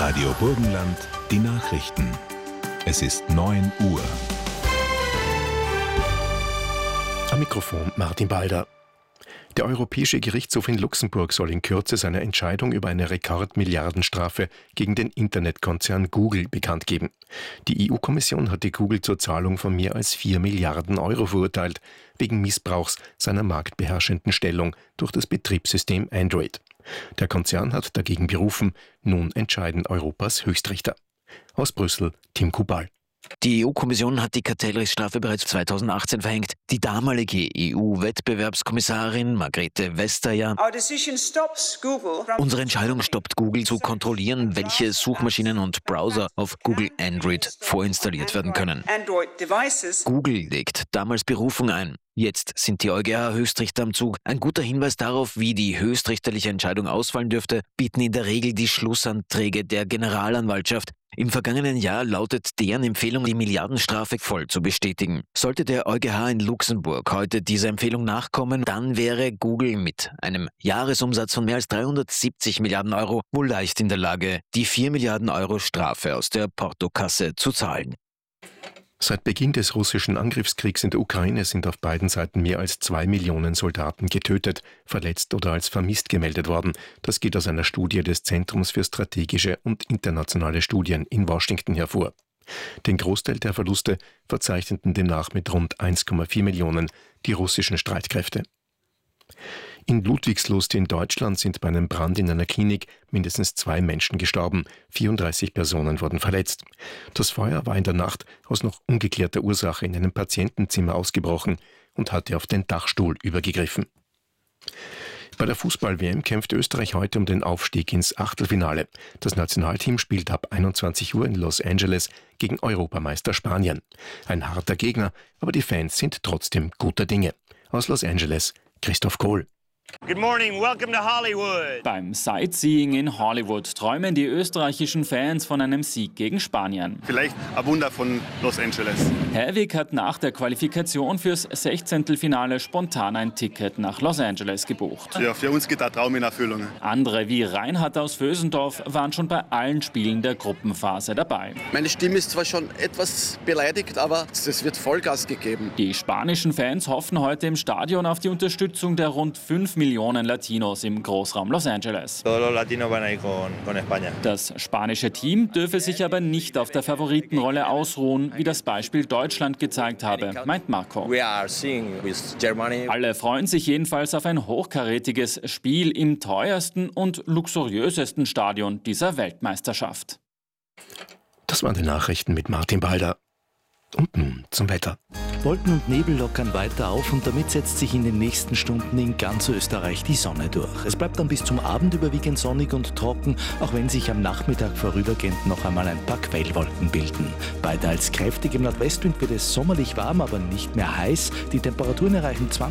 Radio Burgenland, die Nachrichten. Es ist 9 Uhr. Am Mikrofon Martin Balder. Der Europäische Gerichtshof in Luxemburg soll in Kürze seine Entscheidung über eine Rekordmilliardenstrafe gegen den Internetkonzern Google bekannt geben. Die EU-Kommission hatte Google zur Zahlung von mehr als 4 Milliarden Euro verurteilt, wegen Missbrauchs seiner marktbeherrschenden Stellung durch das Betriebssystem Android. Der Konzern hat dagegen berufen, nun entscheiden Europas Höchstrichter. Aus Brüssel, Tim Kubal. Die EU-Kommission hat die Kartellrechtsstrafe bereits 2018 verhängt. Die damalige EU-Wettbewerbskommissarin Margrethe Vestager: Unsere Entscheidung stoppt Google zu kontrollieren, welche Suchmaschinen und Browser auf Google Android vorinstalliert werden können. Google legt damals Berufung ein. Jetzt sind die EuGH-Höchstrichter am Zug. Ein guter Hinweis darauf, wie die höchstrichterliche Entscheidung ausfallen dürfte, bieten in der Regel die Schlussanträge der Generalanwaltschaft. Im vergangenen Jahr lautet deren Empfehlung, die Milliardenstrafe voll zu bestätigen. Sollte der EuGH in Luxemburg heute dieser Empfehlung nachkommen, dann wäre Google mit einem Jahresumsatz von mehr als 370 Milliarden Euro wohl leicht in der Lage, die 4 Milliarden Euro Strafe aus der Portokasse zu zahlen. Seit Beginn des russischen Angriffskriegs in der Ukraine sind auf beiden Seiten mehr als 2 Millionen Soldaten getötet, verletzt oder als vermisst gemeldet worden. Das geht aus einer Studie des Zentrums für strategische und internationale Studien in Washington hervor. Den Großteil der Verluste verzeichneten demnach mit rund 1,4 Millionen die russischen Streitkräfte. In Ludwigslust in Deutschland sind bei einem Brand in einer Klinik mindestens 2 Menschen gestorben, 34 Personen wurden verletzt. Das Feuer war in der Nacht aus noch ungeklärter Ursache in einem Patientenzimmer ausgebrochen und hatte auf den Dachstuhl übergegriffen. Bei der Fußball-WM kämpft Österreich heute um den Aufstieg ins Achtelfinale. Das Nationalteam spielt ab 21 Uhr in Los Angeles gegen Europameister Spanien. Ein harter Gegner, aber die Fans sind trotzdem guter Dinge. Aus Los Angeles, Christoph Kohl. Good morning, welcome to Hollywood. Beim Sightseeing in Hollywood träumen die österreichischen Fans von einem Sieg gegen Spanien. Vielleicht ein Wunder von Los Angeles. Herwig hat nach der Qualifikation fürs 16. Finale spontan ein Ticket nach Los Angeles gebucht. Ja, für uns geht der Traum in Erfüllung. Andere wie Reinhard aus Vösendorf waren schon bei allen Spielen der Gruppenphase dabei. Meine Stimme ist zwar schon etwas beleidigt, aber es wird Vollgas gegeben. Die spanischen Fans hoffen heute im Stadion auf die Unterstützung der rund 5 Millionen Latinos im Großraum Los Angeles. Das spanische Team dürfe sich aber nicht auf der Favoritenrolle ausruhen, wie das Beispiel Deutschland gezeigt habe, meint Marco. Alle freuen sich jedenfalls auf ein hochkarätiges Spiel im teuersten und luxuriösesten Stadion dieser Weltmeisterschaft. Das waren die Nachrichten mit Martin Balder. Und nun zum Wetter. Wolken und Nebel lockern weiter auf und damit setzt sich in den nächsten Stunden in ganz Österreich die Sonne durch. Es bleibt dann bis zum Abend überwiegend sonnig und trocken, auch wenn sich am Nachmittag vorübergehend noch einmal ein paar Quellwolken bilden. Bei teils kräftigem Nordwestwind wird es sommerlich warm, aber nicht mehr heiß. Die Temperaturen erreichen 20